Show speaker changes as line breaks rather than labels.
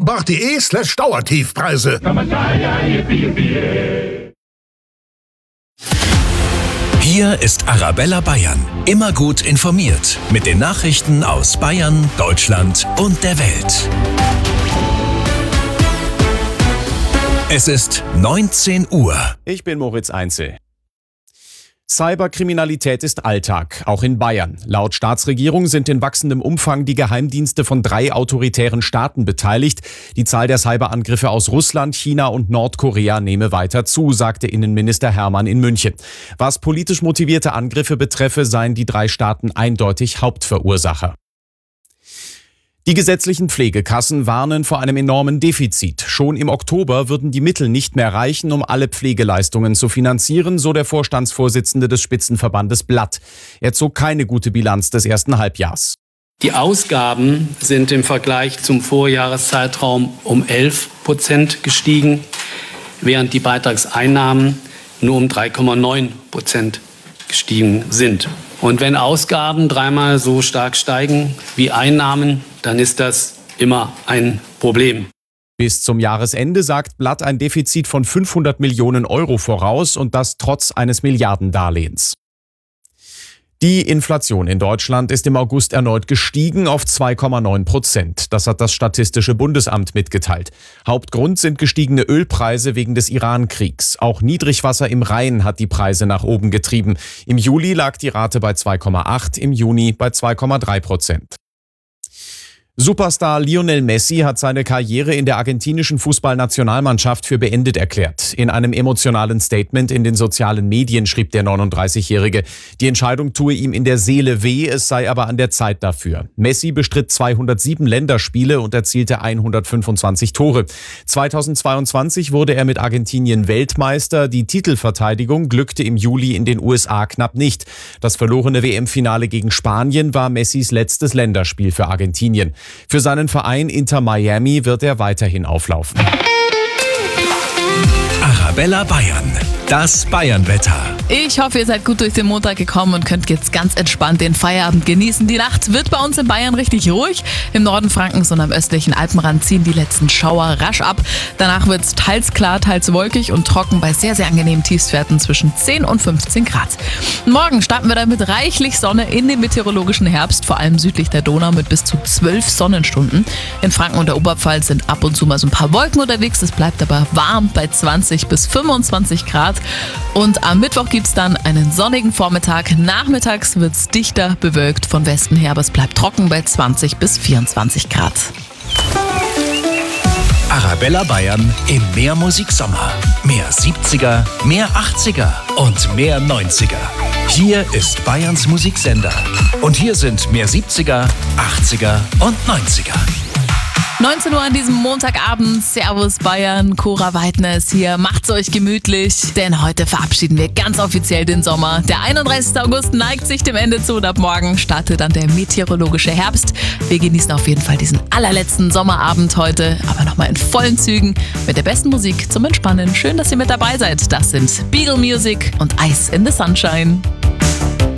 hornbach.de/Dauertiefpreise.
Hier ist Arabella Bayern. Immer gut informiert mit den Nachrichten aus Bayern, Deutschland und der Welt. Es ist 19 Uhr.
Ich bin Moritz Einzel. Cyberkriminalität ist Alltag, auch in Bayern. Laut Staatsregierung sind in wachsendem Umfang die Geheimdienste von 3 autoritären Staaten beteiligt. Die Zahl der Cyberangriffe aus Russland, China und Nordkorea nehme weiter zu, sagte Innenminister Hermann in München. Was politisch motivierte Angriffe betreffe, seien die 3 Staaten eindeutig Hauptverursacher. Die gesetzlichen Pflegekassen warnen vor einem enormen Defizit. Schon im Oktober würden die Mittel nicht mehr reichen, um alle Pflegeleistungen zu finanzieren, so der Vorstandsvorsitzende des Spitzenverbandes Blatt. Er zog keine gute Bilanz des ersten Halbjahrs.
Die Ausgaben sind im Vergleich zum Vorjahreszeitraum um 11% gestiegen, während die Beitragseinnahmen nur um 3,9% gestiegen sind. Und wenn Ausgaben 3-mal so stark steigen wie Einnahmen, dann ist das immer ein Problem.
Bis zum Jahresende sagt Blatt ein Defizit von 500 Millionen Euro voraus und das trotz eines Milliardendarlehens. Die Inflation in Deutschland ist im August erneut gestiegen auf 2,9%. Das hat das Statistische Bundesamt mitgeteilt. Hauptgrund sind gestiegene Ölpreise wegen des Iran-Kriegs. Auch Niedrigwasser im Rhein hat die Preise nach oben getrieben. Im Juli lag die Rate bei 2,8%, im Juni bei 2,3%. Superstar Lionel Messi hat seine Karriere in der argentinischen Fußballnationalmannschaft für beendet erklärt. In einem emotionalen Statement in den sozialen Medien schrieb der 39-Jährige, die Entscheidung tue ihm in der Seele weh, es sei aber an der Zeit dafür. Messi bestritt 207 Länderspiele und erzielte 125 Tore. 2022 wurde er mit Argentinien Weltmeister. Die Titelverteidigung glückte im Juli in den USA knapp nicht. Das verlorene WM-Finale gegen Spanien war Messis letztes Länderspiel für Argentinien. Für seinen Verein Inter Miami wird er weiterhin auflaufen.
Arabella Bayern, das Bayernwetter.
Ich hoffe, ihr seid gut durch den Montag gekommen und könnt jetzt ganz entspannt den Feierabend genießen. Die Nacht wird bei uns in Bayern richtig ruhig. Im Norden Frankens und am östlichen Alpenrand ziehen die letzten Schauer rasch ab. Danach wird es teils klar, teils wolkig und trocken bei sehr, sehr angenehmen Tiefstwerten zwischen 10 und 15 Grad. Morgen starten wir dann mit reichlich Sonne in den meteorologischen Herbst, vor allem südlich der Donau mit bis zu 12 Sonnenstunden. In Franken und der Oberpfalz sind ab und zu mal so ein paar Wolken unterwegs. Es bleibt aber warm bei 20 bis 25 Grad. Und am Mittwoch gibt es dann einen sonnigen Vormittag. Nachmittags wird es dichter bewölkt von Westen her, aber es bleibt trocken bei 20 bis 24 Grad.
Arabella Bayern im Mehrmusik-Sommer. Mehr 70er, mehr 80er und mehr 90er. Hier ist Bayerns Musiksender. Und hier sind mehr 70er, 80er und 90er.
19 Uhr an diesem Montagabend. Servus Bayern, Cora Weidner ist hier. Macht's euch gemütlich, denn heute verabschieden wir ganz offiziell den Sommer. Der 31. August neigt sich dem Ende zu und ab morgen startet dann der meteorologische Herbst. Wir genießen auf jeden Fall diesen allerletzten Sommerabend heute, aber nochmal in vollen Zügen mit der besten Musik zum Entspannen. Schön, dass ihr mit dabei seid. Das sind Beagle Music und Ice in the Sunshine.